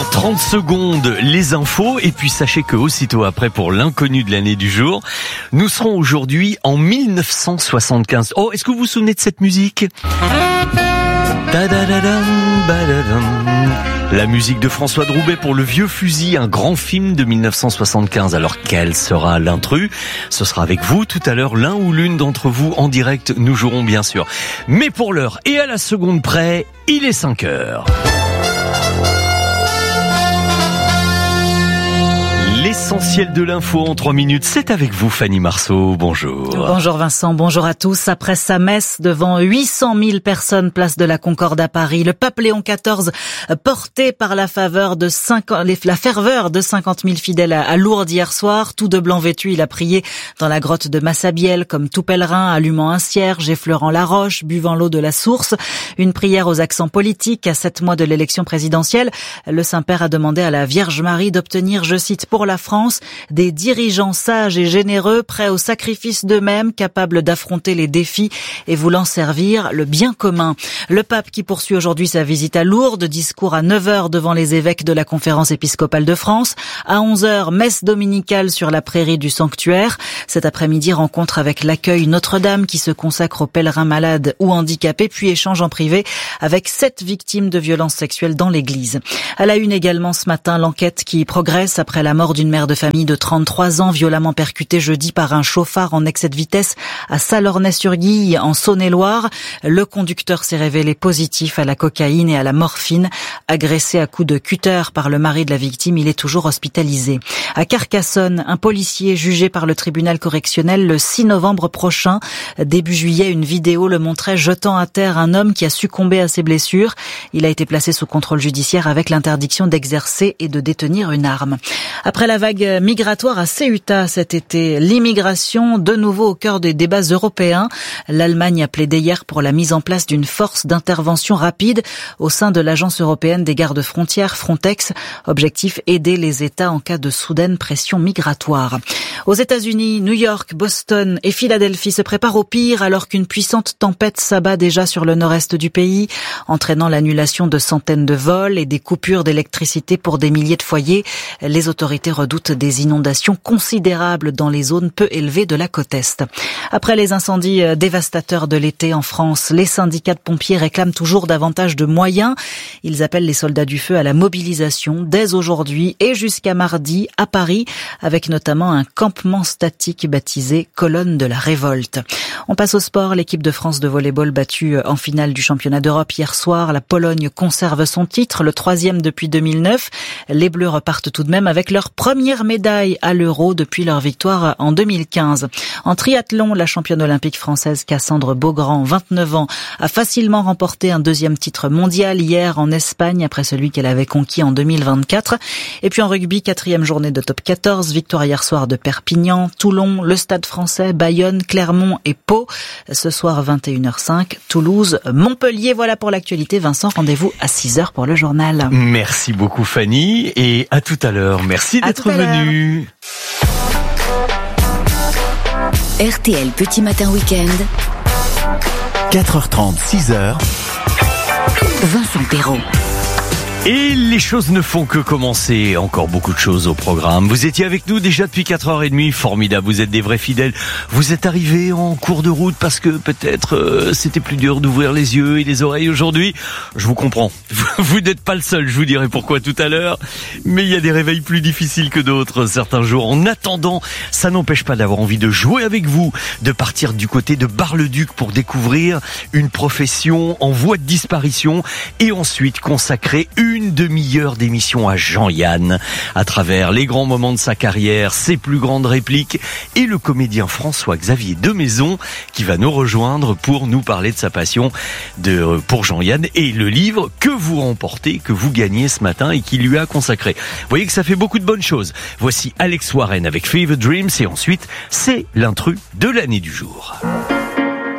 30 secondes, les infos, et puis sachez que aussitôt après, pour l'inconnu de l'année du jour, nous serons aujourd'hui en 1975. Oh, est-ce que vous vous souvenez de cette musique ? La musique de François Droubet pour Le Vieux Fusil, un grand film de 1975. Alors quel sera l'intrus ? Ce sera avec vous tout à l'heure, l'un ou l'une d'entre vous en direct, nous jouerons bien sûr. Mais pour l'heure et à la seconde près, il est 5 heures. L'essentiel de l'info en 3 minutes, c'est avec vous Fanny Marceau, bonjour. Bonjour Vincent, bonjour à tous. Après sa messe devant 800 000 personnes, place de la Concorde à Paris, le pape Léon XIV, porté par la ferveur de 50 000 fidèles à Lourdes hier soir, tout de blanc vêtu, il a prié dans la grotte de Massabielle comme tout pèlerin, allumant un cierge, effleurant la roche, buvant l'eau de la source. Une prière aux accents politiques à 7 mois de l'élection présidentielle. Le Saint-Père a demandé à la Vierge Marie d'obtenir, je cite, pour la France, des dirigeants sages et généreux, prêts au sacrifice d'eux-mêmes, capables d'affronter les défis et voulant servir le bien commun. Le pape qui poursuit aujourd'hui sa visite à Lourdes, discours à 9h devant les évêques de la Conférence épiscopale de France. À 11h, messe dominicale sur la prairie du sanctuaire. Cet après-midi, rencontre avec l'accueil Notre-Dame qui se consacre aux pèlerins malades ou handicapés, puis échange en privé avec 7 victimes de violences sexuelles dans l'église. À la une également ce matin, l'enquête qui progresse après la mort d'une mère de famille de 33 ans, violemment percutée jeudi par un chauffard en excès de vitesse à Salornay-sur-Guille, en Saône-et-Loire. Le conducteur s'est révélé positif à la cocaïne et à la morphine. Agressé à coups de cutter par le mari de la victime, il est toujours hospitalisé. À Carcassonne, un policier jugé par le tribunal correctionnel le 6 novembre prochain. Début juillet, une vidéo le montrait jetant à terre un homme qui a succombé à ses blessures. Il a été placé sous contrôle judiciaire avec l'interdiction d'exercer et de détenir une arme. Après la vague migratoire à Ceuta cet été, l'immigration de nouveau au cœur des débats européens. L'Allemagne a plaidé hier pour la mise en place d'une force d'intervention rapide au sein de l'Agence européenne des gardes-frontières Frontex. Objectif, aider les États en cas de soudaine pression migratoire. Aux États-Unis, New York, Boston et Philadelphie se préparent au pire alors qu'une puissante tempête s'abat déjà sur le nord-est du pays, entraînant l'annulation de centaines de vols et des coupures d'électricité pour des milliers de foyers. Les autorités redoutent des inondations considérables dans les zones peu élevées de la côte Est. Après les incendies dévastateurs de l'été en France, les syndicats de pompiers réclament toujours davantage de moyens. Ils appellent les soldats du feu à la mobilisation dès aujourd'hui et jusqu'à mardi à Paris, avec notamment un campement statique baptisé Colonne de la Révolte. On passe au sport. L'équipe de France de volley-ball battue en finale du championnat d'Europe hier soir. La Pologne conserve son titre, le 3e depuis 2009. Les Bleus repartent tout de même avec leur première médaille à l'Euro depuis leur victoire en 2015. En triathlon, la championne olympique française Cassandre Beaugrand, 29 ans, a facilement remporté un 2e titre mondial hier en Espagne après celui qu'elle avait conquis en 2024. Et puis en rugby, 4e journée de top 14, victoire hier soir de Perpignan, Toulon, le Stade français, Bayonne, Clermont et Pau. Ce soir 21h05, Toulouse, Montpellier. Voilà pour l'actualité. Vincent, rendez-vous à 6h pour le journal. Merci beaucoup Fanny et à tout à l'heure. Merci d'être venu. RTL Petit Matin Week-end. 4h30, 6h. Vincent Perrault. Et les choses ne font que commencer, encore beaucoup de choses au programme. Vous étiez avec nous déjà depuis 4h30, formidable, vous êtes des vrais fidèles. Vous êtes arrivés en cours de route parce que peut-être c'était plus dur d'ouvrir les yeux et les oreilles aujourd'hui. Je vous comprends, vous n'êtes pas le seul, je vous dirai pourquoi tout à l'heure. Mais il y a des réveils plus difficiles que d'autres certains jours. En attendant, ça n'empêche pas d'avoir envie de jouer avec vous, de partir du côté de Bar-le-Duc pour découvrir une profession en voie de disparition et ensuite consacrer une demi-heure d'émission à Jean-Yann, à travers les grands moments de sa carrière, ses plus grandes répliques, et le comédien François-Xavier Demaison qui va nous rejoindre pour nous parler de sa passion pour Jean-Yann et le livre que vous remportez, que vous gagnez ce matin et qui lui a consacré. Vous voyez que ça fait beaucoup de bonnes choses. Voici Alex Warren avec Fever Dreams et ensuite c'est l'intrus de l'année du jour.